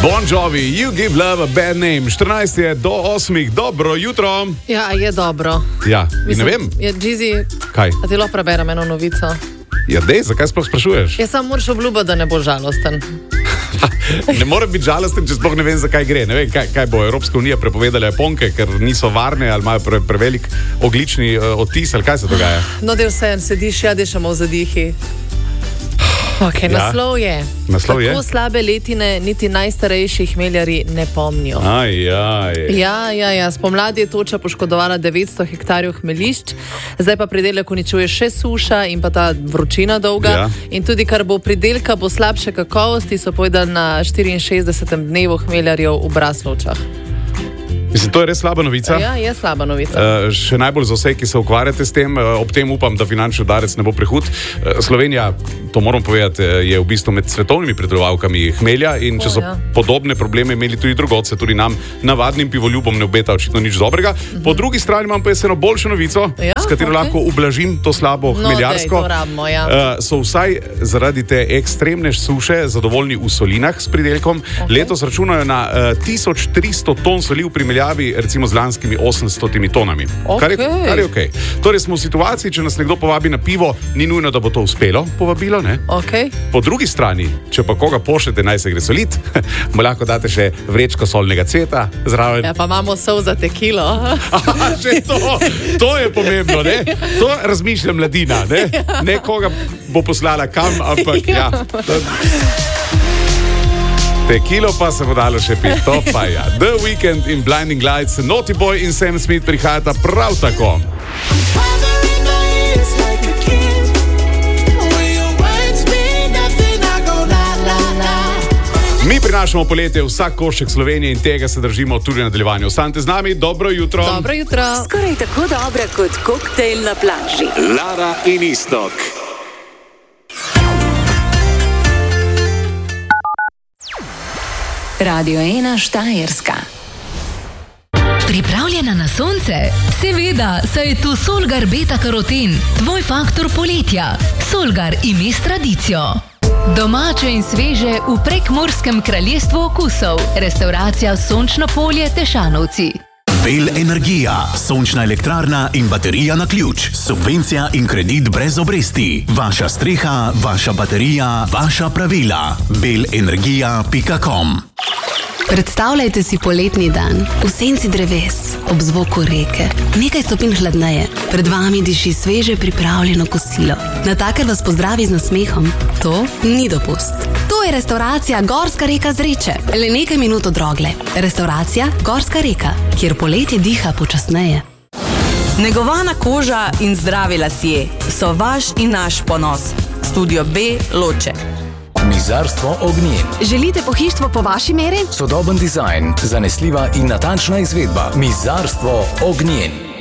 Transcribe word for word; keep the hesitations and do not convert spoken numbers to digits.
Bon Jovi, You Give Love a Bad Name. štirinajst je do osmih, dobro jutro. Ja, je dobro. Ja, in ne Mislim, vem. Je, Gizi, Kaj? a ti lahko preberem eno novico? Ja, dej, zakaj sploh sprašuješ? Jaz sam moraš obljubiti, da ne bo žalosten. Ne morem biti žalosten, če sploh ne vem, zakaj gre. Ne vem, kaj, kaj bo Evropska unija prepovedala Japonke, ker niso varne ali imajo pre, prevelik oglični uh, odtis, ali kaj se dogaja? No, del vse, sediš, ja, dešamo v zadihi. Okay, Ja. naslov je. Naslov je? Tako slabe letine niti najstarejši hmeljarji ne pomnijo. Aj, aj. Ja, ja, ja. Spomladi je toča poškodovala devetsto hektarjev hmeljišč, zdaj pa pridelek uničuje še suša in pa ta vročina dolga. Ja. In tudi kar bo pridelka, bo slabše kakovosti, so povedali na štiriinšestdesetem dnevu hmeljarjev v Braslovčah. Mislim, to je res slaba novica. Ja, je slaba novica. Uh, še najbolj za vse, ki se ukvarjate s tem, uh, ob tem upam, da finančni udarec ne bo prehud. Uh, Slovenija, to moram povedati, je v bistvu med svetovnimi predelovalkami hmelja in če so O, ja. podobne probleme imeli tudi drugod, se tudi nam, navadnim pivoljubom, ne obeta očitno nič dobrega. Uh-huh. Po drugi strani imam pa jaz eno boljšo novico, Ja, s katero okej. lahko ublažim to slabo No, hmeljarsko. dej, to rabimo, ja. Uh, so vsaj zaradi te ekstremne suše zadovoljni v solinah s pridelkom. Okay. Letos računajo na uh, tisoč tristo ton soli v primerjavi recimo z lanskimi osemstotimi tonami. Kar je, Okej. kar je okay. Torej smo v situaciji, če nas nekdo povabi na pivo, ni nujno, da bo to uspelo, povabilo, ne? Okay. Po drugi strani, če pa koga pošljete, naj se gre solit, mu lahko date še vrečko solnega cveta zraven. Ja, pa imamo sol za tekilo. Aha, že to, to je pomembno, ne? To razmišlja mladina, ne? Ne koga bo poslala kam, ampak ja. Tekilo pa se bo dalo še piti, to pa ja. The Weeknd in Blinding Lights, Naughty Boy in Sam Smith prihajata prav tako. Mi prinašamo poletje vsak košček Slovenije in tega se držimo tudi v nadaljevanju. Ostanite z nami, dobro jutro. Dobro jutro. Skoraj tako dobra kot koktejl na plaži. Lara in Iztok. Radio ena Štajerska. Pripravljena na sonce? Seveda, saj je tu Solgar Beta Karoten, tvoj faktor poletja. Solgar ime s tradicijo. Domače in sveže v Prekmurskem kraljestvu okusov. Restauracija Sončno polje Tešanovci. Bel Energija, sončna elektrarna in baterija na ključ, subvencija in kredit brez obresti. Vaša streha, vaša baterija, vaša pravila. bel energija pika com. Predstavljajte si poletni dan, v senci dreves, ob zvoku reke, nekaj stopinj hladneje, pred vami diši sveže pripravljeno kosilo. Natakar vas pozdravi z nasmehom. To ni dopust. To je restauracija Gorska reka Zreče, le nekaj minut od Rogle. Restauracija Gorska reka, kjer poletje diha počasneje. Negovana koža in zdravi lasje so vaš in naš ponos. Studio B Loče. Mizarstvo Ognjen. Želite pohištvo po vaši meri? Sodoben dizajn, zanesljiva in natančna izvedba. Mizarstvo Ognjen.